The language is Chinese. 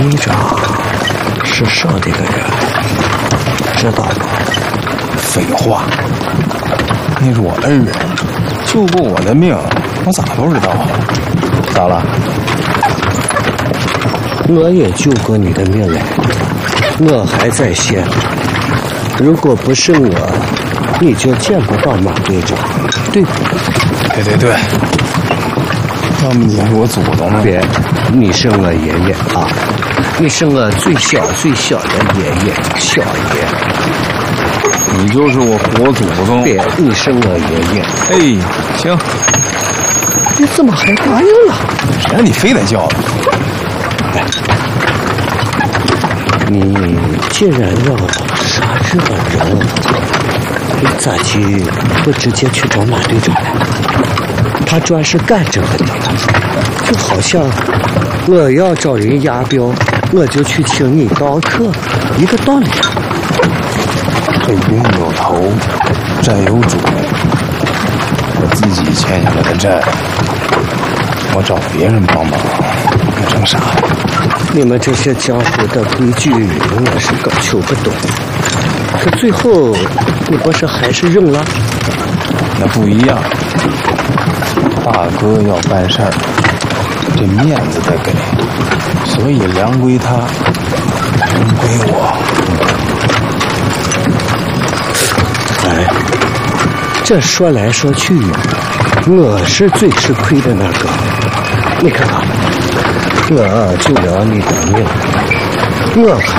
队长是上帝的人，知道吗？ 废话，你是我恩人，救过我的命，我咋不知道？咋了？ 我也救过你的命嘞，我还在线。如果不是我，你就见不到马队长，对不对？ 对，要不你是我祖宗了？ 别，你是我爷爷啊，你是我最小的爷爷，小爷。 你就是我活祖宗。 别，你是我爷爷。 哎，行。 你怎么还答应了？ 谁让你非得叫的？ 你既然要杀日本人，你咋去不直接去找马队长呢？他主要是干这个的，就好像我要找人押镖，我就去请你刀客，一个道理。 这兵有头，债有主，我自己欠下来的债，我找别人帮忙，我成啥了？ 你们这些江湖的规矩，我是搞求不懂。可最后，你不是还是认了？ 那不一样，大哥要办事儿，这面子得给，所以粮归他，人归我。 哎，这说来说去，我是最吃亏的那个。你看啊，我救了你的命，我